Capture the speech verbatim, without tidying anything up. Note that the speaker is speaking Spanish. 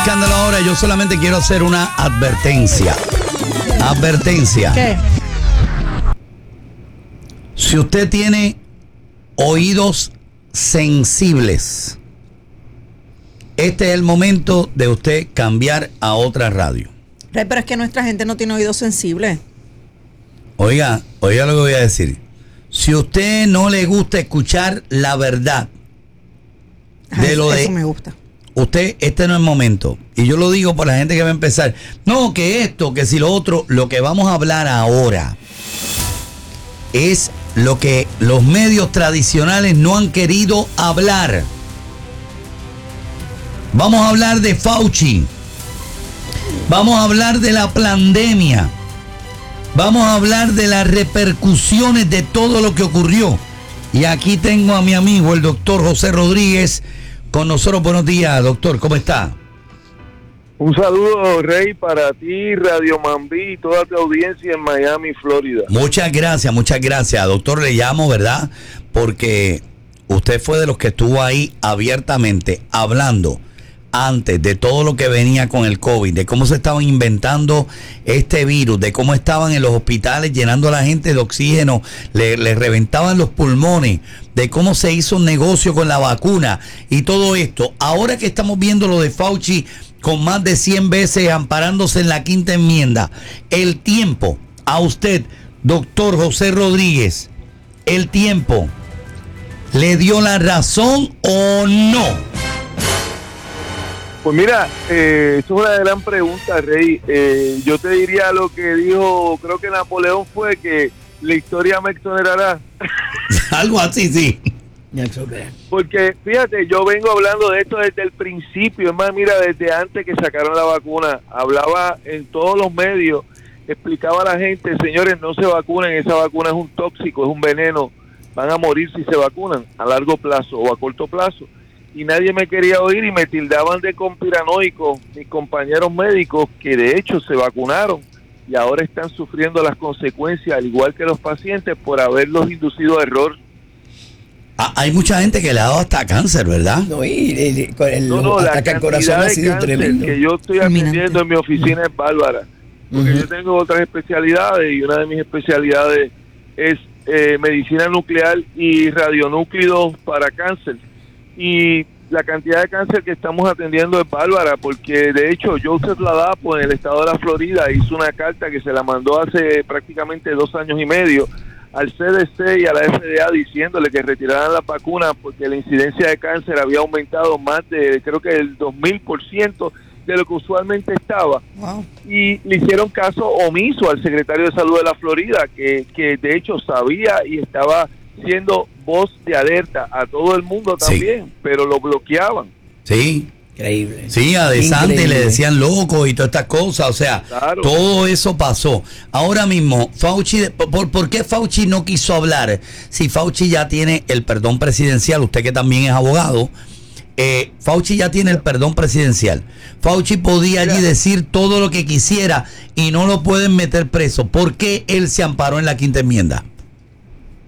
Escándalo ahora, yo solamente quiero hacer una advertencia. Advertencia. ¿Qué? Si usted tiene oídos sensibles, este es el momento de usted cambiar a otra radio. Rey, pero es que nuestra gente no tiene oídos sensibles. Oiga, oiga lo que voy a decir. Si a usted no le gusta escuchar la verdad de Ay, lo de... Eso me gusta. Usted, este no es el momento. Y yo lo digo por la gente que va a empezar. No, que esto, que si lo otro. Lo que vamos a hablar ahora es lo que los medios tradicionales no han querido hablar. Vamos a hablar de Fauci. Vamos a hablar de la pandemia. Vamos a hablar de las repercusiones de todo lo que ocurrió. Y aquí tengo a mi amigo, el doctor José Rodríguez, con nosotros. Buenos días, doctor. ¿Cómo está? Un saludo, Rey, para ti, Radio Mambí y toda tu audiencia en Miami, Florida. Muchas gracias, muchas gracias. Doctor, le llamo, ¿verdad? Porque usted fue de los que estuvo ahí abiertamente hablando antes de todo lo que venía con el COVID, de cómo se estaban inventando este virus, de cómo estaban en los hospitales llenando a la gente de oxígeno, le, le reventaban los pulmones, de cómo se hizo un negocio con la vacuna y todo esto. Ahora que estamos viendo lo de Fauci con más de cien veces amparándose en la quinta enmienda, el tiempo, a usted, doctor José Rodríguez, el tiempo, ¿le dio la razón o no? Pues mira, eh, eso es una gran pregunta, Rey. Eh, yo te diría lo que dijo, creo que Napoleón fue que la historia me exonerará. Algo así, sí. Porque fíjate, yo vengo hablando de esto desde el principio. Es más, mira, desde antes que sacaron la vacuna, hablaba en todos los medios, explicaba a la gente, señores, no se vacunen, esa vacuna es un tóxico, es un veneno, van a morir si se vacunan a largo plazo o a corto plazo. Y nadie me quería oír y me tildaban de conspiranoico mis compañeros médicos que de hecho se vacunaron y ahora están sufriendo las consecuencias, al igual que los pacientes, por haberlos inducido a error. Ah, hay mucha gente que le ha dado hasta cáncer, ¿verdad? No, y, y, y el, no, no, ataque al corazón ha sido tremendo. Que yo estoy atendiendo en mi oficina es bárbara, porque uh-huh. yo tengo otras especialidades y una de mis especialidades es eh, medicina nuclear y radionúclidos para cáncer. Y la cantidad de cáncer que estamos atendiendo es bárbara, porque de hecho Joseph Ladapo en el estado de la Florida hizo una carta que se la mandó hace prácticamente dos años y medio al C D C y a la F D A diciéndole que retiraran las vacunas porque la incidencia de cáncer había aumentado más de, creo que el dos mil por ciento de lo que usualmente estaba. Wow. Y le hicieron caso omiso al secretario de Salud de la Florida, que, que de hecho sabía y estaba siendo voz de alerta a todo el mundo también, sí. Pero lo bloqueaban. Sí. Increíble. Sí, a De Santis le decían loco y todas estas cosas, o sea, claro. Todo eso pasó. Ahora mismo, Fauci, ¿por, ¿por qué Fauci no quiso hablar? Si Fauci ya tiene el perdón presidencial, usted que también es abogado, eh, Fauci ya tiene el perdón presidencial. Fauci podía allí decir todo lo que quisiera y no lo pueden meter preso. ¿Por qué él se amparó en la quinta enmienda?